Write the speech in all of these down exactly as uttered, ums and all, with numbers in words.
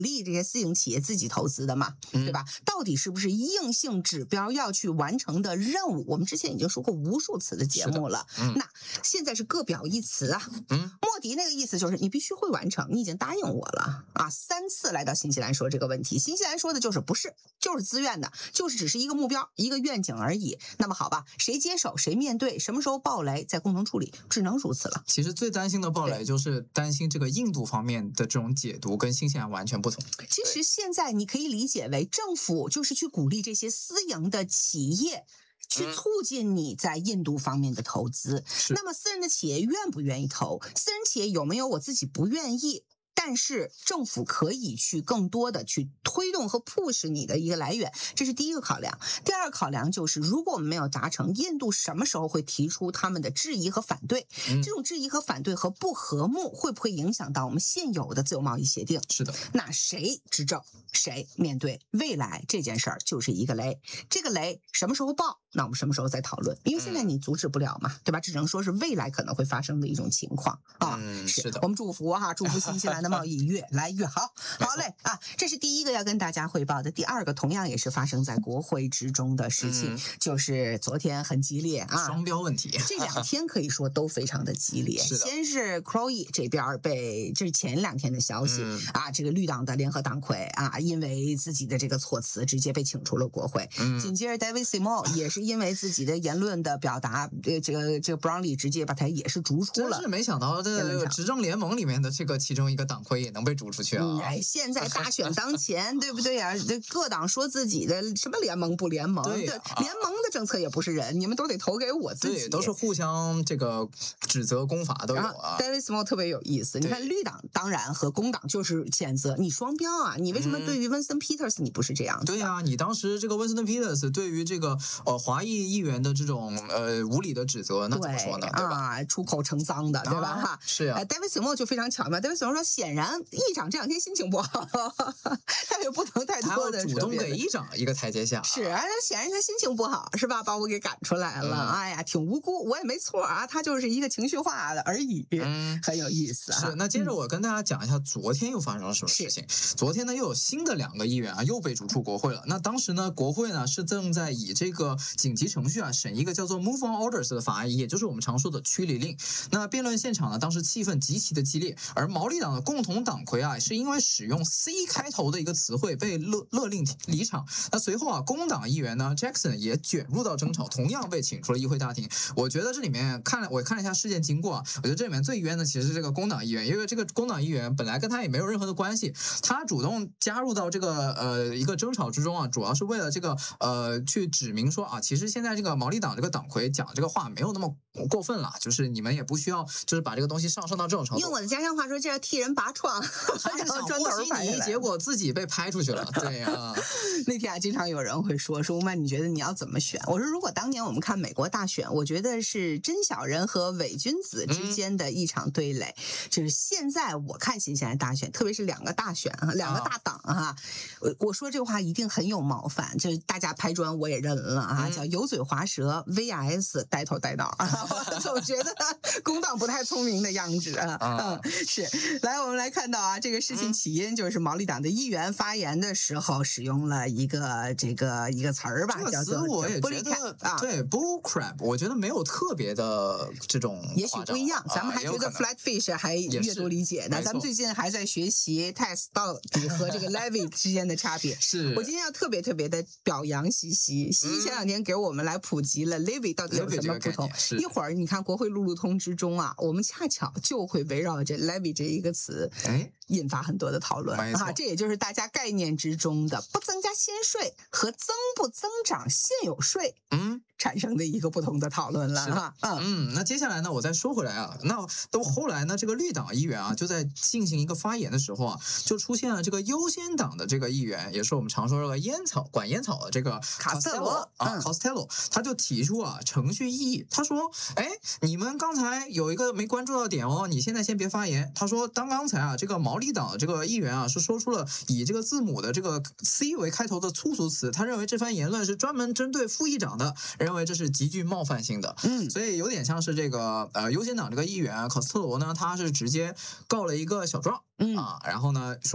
励这些私营企业自己投资的嘛， 嗯、 对吧？到底是不是硬性指标要去完成的任务？我们之前已经说过无数次的节目了， 嗯、 那现在是各表一词啊。 嗯， 莫迪那个意思就是你必须会完成，你已经答应我了啊，三次来到新西兰说这个问题，新西兰说的就是不是，就是自愿的，就是只是一个目标，一个愿景而已。那么好吧，谁接手，谁面对，什么时候爆雷，再共同处理，只能如此了。 其实最担心的爆雷就是担心这个印度方面的这种解读跟新西兰完全不同。 其实现在你可以理解为政府就是去鼓励这些私营的企业去促进你在印度方面的投资。那么私人的企业愿不愿意投？私人企业有没有我自己不愿意，但是政府可以去更多的去推动和 push 你的一个来源，这是第一个考量。第二个考量就是，如果我们没有达成，印度什么时候会提出他们的质疑和反对？ 嗯、 这种质疑和反对和不和睦会不会影响到我们现有的自由贸易协定？ 是的。 那谁执政，谁面对未来这件事儿就是一个雷。这个雷什么时候爆？那我们什么时候再讨论？因为现在你阻止不了嘛，对吧？只能说是未来可能会发生的一种情况啊。 嗯，是的。 我们祝福哈，祝福新西兰的贸易越来越好。好嘞啊，这是第一个要跟大家汇报的。第二个同样也是发生在国会之中的事情，嗯、就是昨天很激烈啊， 双标问题。 这两天可以说都非常的激烈。 是先是 Crowley 这边被，这是前两天的消息、嗯、啊，这个绿党的联合党魁啊，因为自己的这个措辞直接被请出了国会。嗯、紧接着 David Seymour 也是因为自己的言论的表达，呃，这个这个 Brownlee 直接把他也是逐出了。 真是没想到，这执政联盟里面的这个其中一个党魁也能被逐出去啊！ 嗯、哎，现在大选当前，对不对呀、啊？这各党说自己的什么联盟不联盟， 对、 啊，联盟的政策也不是人，你们都得投给我自己。 对，都是互相这个指责攻伐都有啊。 David Seymour 特别有意思，你看绿党当然和工党就是谴责你双标啊，你为什么对于 Winston Peters 你不是这样子？ 对呀、啊，你当时这个 Winston Peters 对于这个呃华裔议员的这种呃无理的指责，那怎么说呢？对, 对吧？ 啊，出口成脏的，对吧？哈、啊， 是呀、啊。 呃 David Seymour 就非常巧妙 ，David Seymour 说，显然议长这两天心情不好，他也不能太多的主动给议长一个台阶下。 是啊，显然他心情不好，是吧？把我给赶出来了，嗯、哎呀，挺无辜，我也没错啊，他就是一个情绪化的而已，嗯，很有意思、啊。 是，那接着我跟大家讲一下，昨天又发生了什么事情？昨天呢，又有新的两个议员啊，又被逐出国会了。那当时呢，国会呢是正在以这个紧急程序啊审一个叫做 Move on Orders 的法案，也就是我们常说的驱离令。那辩论现场呢，当时气氛极其的激烈，而毛利党的共同党魁啊，是因为使用 C 开头的一个词汇被勒勒令离场。那随后啊，工党议员呢 Jackson 也卷入到争吵，同样被请出了议会大厅。我觉得这里面看了，我看了一下事件经过啊，我觉得这里面最冤的其实是这个工党议员，因为这个工党议员本来跟他也没有任何的关系，他主动加入到这个呃一个争吵之中啊，主要是为了这个呃去指明说啊，其实现在这个毛利党这个党魁讲这个话没有那么过分了，就是你们也不需要就是把这个东西上升到这种程度。 用我的家乡话说，这叫替人拔创， 他是想和稀泥，结果自己被拍出去了。对呀、啊， 那天啊，经常有人会说说，吴曼，你觉得你要怎么选？我说，如果当年我们看美国大选，我觉得是真小人和伪君子之间的一场对垒。嗯、就是现在我看新西兰大选，特别是两个大选啊，两个大党啊，我我说这话一定很有冒犯，就是大家拍砖我也认了啊，嗯、叫油嘴滑舌 V S 呆头呆脑啊，我总觉得工党不太聪明的样子啊。嗯，是。来，我们来看到啊，这个事情起因就是毛利党的议员发言的时候使用了一个这个一个词儿吧， 这个词我也觉得啊，对 bull crap， 我觉得没有特别的这种， 也许不一样，咱们还觉得 flatfish 还阅读理解呢。咱们最近还在学习 test 到底和这个 levy 之间的差别。 是我今天要特别特别的表扬西西，西西前两天给我们来普及了 levy 到底有什么不同。一会儿你看国会路路通之中啊，我们恰巧就会围绕着 levy 这一个词，哎，引发很多的讨论啊。这也就是大家概念之中的不增加新税和增不增长现有税，嗯，产生的一个不同的讨论了哈。 嗯嗯，那接下来呢，我再说回来啊，那到后来呢，这个绿党议员啊，就在进行一个发言的时候啊，就出现了这个优先党的这个议员，也是我们常说的烟草管烟草的这个卡斯特罗啊 ，Costello， 他就提出啊程序异议，他说，哎，你们刚才有一个没关注到点哦，你现在先别发言。他说，当刚才啊这个毛利党的这个议员啊是说出了以这个字母的这个 C 为开头的粗俗词，他认为这番言论是专门针对副议长的，认为这是极具冒犯性的。嗯，所以有点像是这个呃优先党这个议员啊，考斯特罗呢，他是直接告了一个小状。嗯啊，然后呢说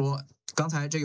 刚才这个。